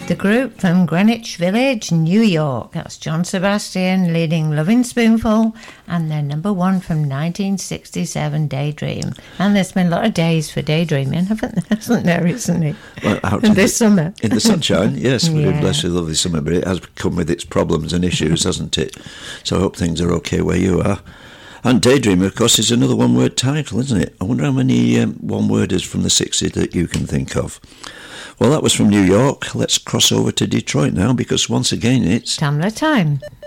The group from Greenwich Village, New York. That's John Sebastian leading Loving Spoonful, and their number one from 1967, Daydream. And there's been a lot of days for daydreaming, hasn't there recently? Well, this summer. In the sunshine, yes. We've been blessed with a lovely summer, but it has come with its problems and issues, hasn't it? So I hope things are okay where you are. And Daydream, of course, is another one-word title, isn't it? I wonder how many one-worders from the 60s that you can think of. Well, that was from New York. Let's cross over to Detroit now, because once again it's... Tamla time.